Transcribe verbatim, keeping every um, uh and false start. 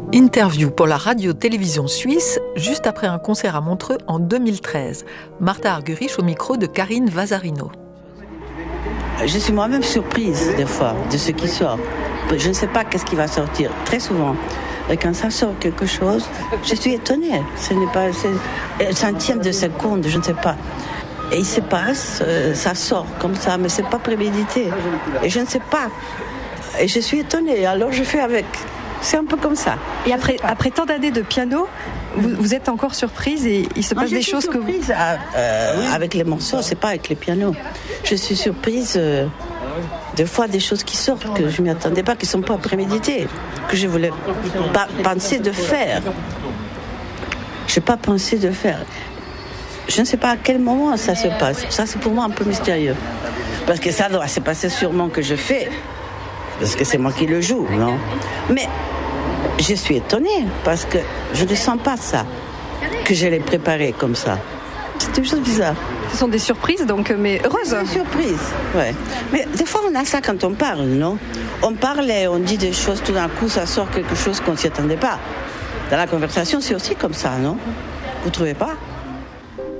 Interview pour la radio-télévision suisse, juste après un concert à Montreux en deux mille treize. Martha Argerich au micro de Karine Vazarino. Je suis moi-même surprise des fois de ce qui sort. Je ne sais pas qu'est-ce qui va sortir, très souvent. Et quand ça sort quelque chose, je suis étonnée. Ce n'est pas un centième de seconde, je ne sais pas. Et il se passe, ça sort comme ça, mais ce n'est pas prémédité. Et je ne sais pas. Et je suis étonnée, alors je fais avec. C'est un peu comme ça. Et après, après tant d'années de piano, vous, vous êtes encore surprise et il se passe Moi, des choses que vous... Je suis surprise à, euh, avec les morceaux, c'est pas avec les pianos. Je suis surprise euh, des fois des choses qui sortent que je ne m'y attendais pas, qui ne sont pas préméditées, que je voulais pas penser de faire. Je n'ai pas pensé de faire. Je ne sais pas à quel moment ça se passe. Ça, c'est pour moi un peu mystérieux. Parce que ça doit se passer sûrement que je fais. Parce que c'est moi qui le joue, non? Mais je suis étonnée parce que je ne sens pas ça, que je l'ai préparé comme ça. C'est toujours bizarre. Ce sont des surprises, donc, mais heureuses. Des surprises, ouais. Mais des fois, on a ça quand on parle, non? On parle et on dit des choses, tout d'un coup, ça sort quelque chose qu'on ne s'y attendait pas. Dans la conversation, c'est aussi comme ça, non? Vous ne trouvez pas?